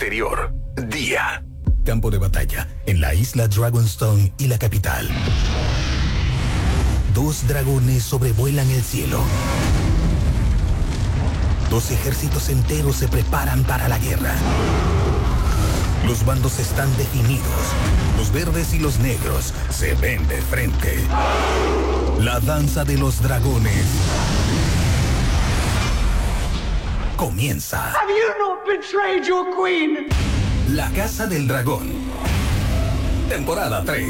exterior. Día. Campo de batalla en la isla Dragonstone y la capital. 2 dragones sobrevuelan el cielo. 2 ejércitos enteros se preparan para la guerra. Los bandos están definidos. Los verdes y los negros se ven de frente. La danza de los dragones comienza. Have you not betrayed your queen? La Casa del Dragón. Temporada 3.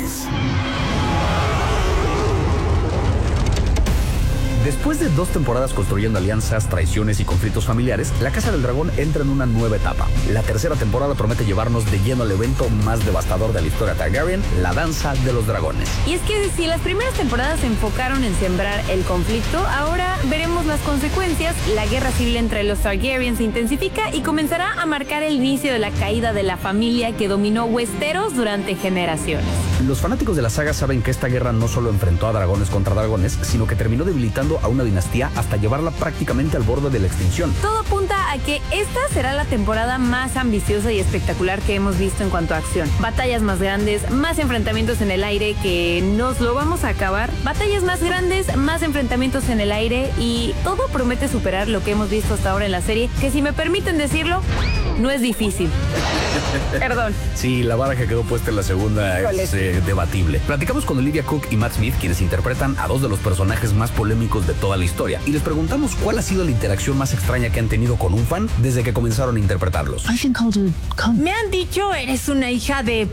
Después de 2 temporadas construyendo alianzas, traiciones y conflictos familiares, la Casa del Dragón entra en una nueva etapa. La tercera temporada promete llevarnos de lleno al evento más devastador de la historia Targaryen, la Danza de los Dragones. Y es que si las primeras temporadas se enfocaron en sembrar el conflicto, ahora veremos las consecuencias. La guerra civil entre los Targaryen se intensifica y comenzará a marcar el inicio de la caída de la familia que dominó Westeros durante generaciones. Los fanáticos de la saga saben que esta guerra no solo enfrentó a dragones contra dragones, sino que terminó debilitando a una dinastía hasta llevarla prácticamente al borde de la extinción. Todo apunta a que esta será la temporada más ambiciosa y espectacular que hemos visto en cuanto a acción. Batallas más grandes, más enfrentamientos en el aire que nos lo vamos a acabar. Batallas más grandes, más enfrentamientos en el aire y todo promete superar lo que hemos visto hasta ahora en la serie, que si me permiten decirlo, no es difícil. Perdón. Sí, la vara que quedó puesta en la segunda es debatible. Platicamos con Olivia Cook y Matt Smith, quienes interpretan a 2 de los personajes más polémicos de toda la historia, y les preguntamos cuál ha sido la interacción más extraña que han tenido con un fan desde que comenzaron a interpretarlos. Me han dicho, eres una hija de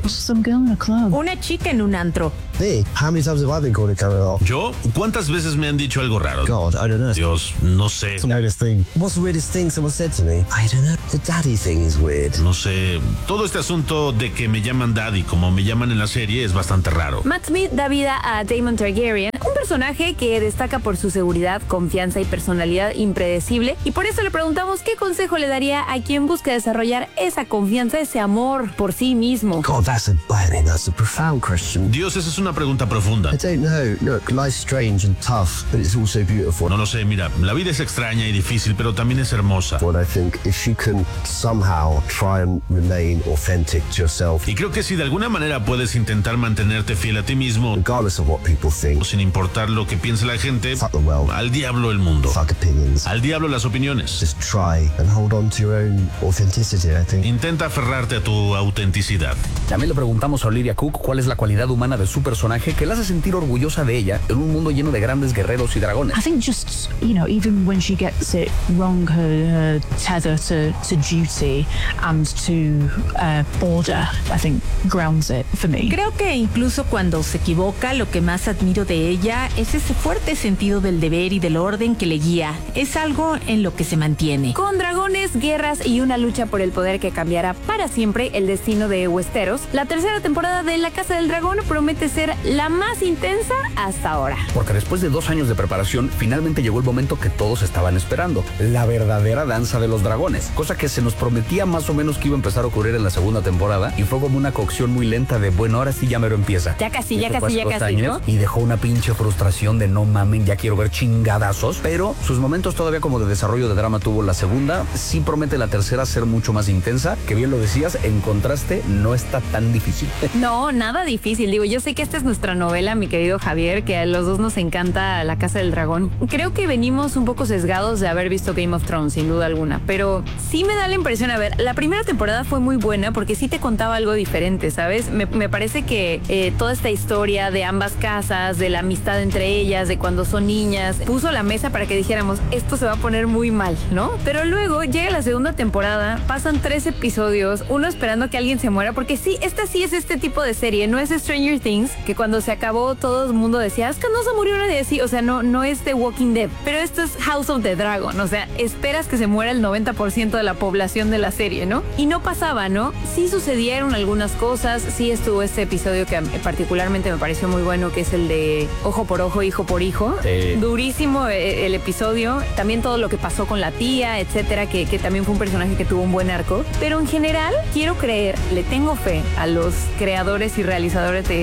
una chica en un antro. Me? How many times have I been called a camera? ¿Yo? ¿Cuántas veces me han dicho algo raro? God, I don't know. Dios, no sé. It's the weirdest thing. What's the weirdest thing someone said to me? I don't know. The daddy thing is weird. No sé. Todo este asunto de que me llaman Daddy como me llaman en la serie es bastante raro. Matt Smith da vida a Daemon Targaryen, un personaje que destaca por su seguridad, confianza y personalidad impredecible, y por eso le preguntamos qué consejo le daría a quien busca desarrollar esa confianza, ese amor por sí mismo. God, that's a profound question. Dios, esa es una pregunta profunda. I don't know. Look, life's strange and tough, but it's also beautiful. No lo sé, mira, la vida es extraña y difícil, pero también es hermosa. What I think, if you can somehow try and remain authentic to yourself, Y creo que si de alguna manera puedes intentar mantenerte fiel a ti mismo, regardless of what people think, sin importar lo que piense la gente, fuck the world, al diablo el mundo, fuck opinions, al diablo las opiniones. just try and hold on to your own authenticity, I think. Intenta aferrarte a tu autenticidad. También le preguntamos a Olivia Cook cuál es la cualidad humana de su personaje que la hace sentir orgullosa de ella en un mundo lleno de grandes guerreros y dragones. I think just, even when she gets it wrong, her tether to duty and to order, I think grounds it for me. Creo que incluso cuando se equivoca, lo que más admiro de ella es ese fuerte sentido del deber y del orden que le guía. Es algo en lo que se mantiene. Con dragones, guerras y una lucha por el poder que cambiará para siempre el destino de Westeros, la tercera temporada de La Casa del Dragón promete ser la más intensa hasta ahora. Porque después de 2 años de preparación, finalmente llegó el momento que todos estaban esperando, la verdadera danza de los dragones, cosa que se nos prometía más o menos que iba a empezar a ocurrir en la segunda temporada, y fue como una cocción muy lenta de, bueno, ahora sí ya mero empieza. Ya casi, años, ¿no? Y dejó una pinche frustración de no mamen, ya quiero ver chingadazos, pero sus momentos todavía como de desarrollo de drama tuvo la segunda. Sí promete la tercera ser mucho más intensa, que bien lo decías, en contraste no está tan difícil. No, nada difícil. Digo, yo sé que esta es nuestra novela, mi querido Javier, que a los dos nos encanta La Casa del Dragón. Creo que venimos un poco sesgados de haber visto Game of Thrones, sin duda alguna, pero sí me da la impresión, a ver, la primera temporada fue muy buena porque sí te contaba algo diferente, ¿sabes? Me parece que toda esta historia de ambas casas, de la amistad entre ellas, de cuando son niñas, puso la mesa para que dijéramos, esto se va a poner muy mal, ¿no? Pero luego llega la segunda temporada, pasan 3 episodios, uno esperando que alguien se muera, porque sí, esta sí es este tipo de serie, no es Stranger Things, que cuando se acabó todo el mundo decía, es que no se murió nadie así, o sea, no es The Walking Dead, pero esto es House of the Dragon, o sea, esperas que se muera el 90% de la población de la serie, ¿no? Y no pasaba, ¿no? Sí sucedieron algunas cosas, sí estuvo este episodio que particularmente me pareció muy bueno, que es el de ojo por ojo, hijo por hijo. Durísimo el episodio, también todo lo que pasó con la tía, etcétera, que también fue un personaje que tuvo un buen arco, pero en general quiero creer, le tengo fe a los creadores y realizadores de House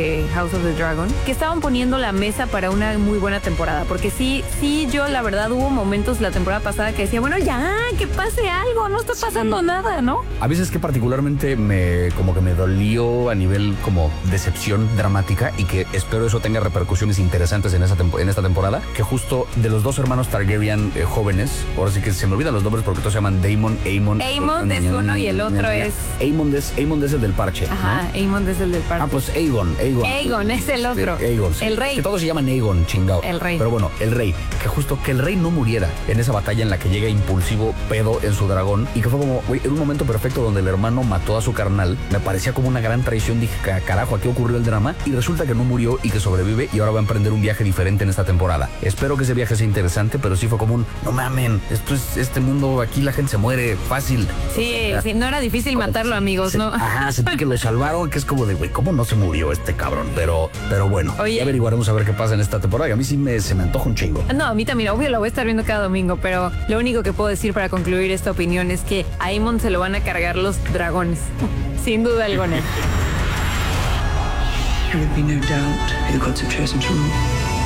House of the Dragon, que estaban poniendo la mesa para una muy buena temporada. Porque sí, yo la verdad hubo momentos la temporada pasada que decía, bueno, ya, que pase algo, no está pasando nada, ¿no? A veces que particularmente me dolió a nivel como decepción dramática, y que espero eso tenga repercusiones interesantes en esta temporada, que justo de los dos hermanos Targaryen jóvenes, ahora sí que se me olvidan los nombres porque todos se llaman Daemon, Aemon. Aemon es uno y el otro es... Aemon es el del parche. Ajá, ¿no? Aemon es el del parche. Pues Aegon es el otro. Aegon, sí. El rey. Que todos se llaman Aegon, chingado. El rey. Pero bueno, el rey. Que justo que el rey no muriera en esa batalla en la que llega impulsivo, pedo en su dragón, y que fue como, güey, en un momento perfecto donde el hermano mató a su carnal, me parecía como una gran traición. Dije, carajo, aquí ocurrió el drama, y resulta que no murió y que sobrevive, y ahora va a emprender un viaje diferente en esta temporada. Espero que ese viaje sea interesante, pero sí fue como no mamen, este mundo, aquí la gente se muere fácil. Sí, no era difícil matarlo, amigos, ¿no? Ajá, sentí que lo salvaron, que es como de, güey, ¿cómo no se murió este cabrón? Pero bueno, ya averiguaremos a ver qué pasa en esta temporada. A mí sí se me antoja un chingo. No, a mí también, obvio, lo voy a estar viendo cada domingo, pero lo único que puedo decir para concluir esta opinión es que a Aemon se lo van a cargar los dragones. Sin duda alguna. There would be no doubt who the gods have chosen to rule.